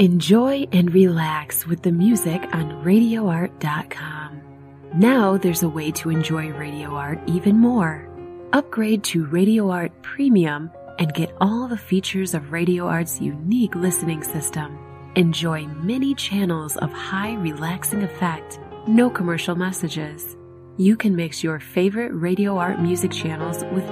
Enjoy and relax with the music on RadioArt.com. Now there's a way to enjoy Radio Art even more. Upgrade to Radio Art Premium and get all the features of Radio Art's unique listening system. Enjoy many channels of high relaxing effect, no commercial messages. You can mix your favorite Radio Art music channels with